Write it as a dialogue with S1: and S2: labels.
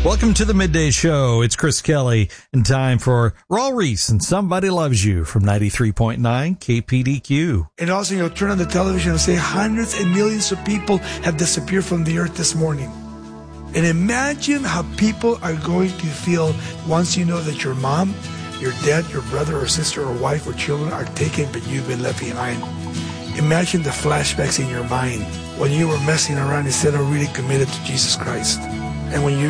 S1: Welcome to the Midday Show. It's Chris Kelly, and time for Raul Reese and Somebody Loves You from 93.9 KPDQ.
S2: And also, you'll turn on the television and say hundreds and millions of people have disappeared from the earth this morning. And imagine how people are going to feel once you know that your mom, your dad, your brother or sister or wife or children are taken, but you've been left behind. Imagine the flashbacks in your mind when you were messing around instead of really committed to Jesus Christ. And when you